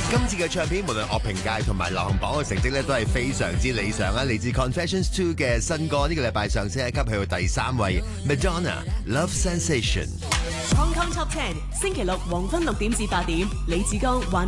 今次嘅唱片無論樂評界同埋流行榜嘅成績咧都係非常之理想啊！嚟自 Confessions 2嘅新歌呢個禮拜上升一級去到第3位 Madonna Love Sensation。 Hong Kong Top 10星期六黃昏6點至8點，李志剛還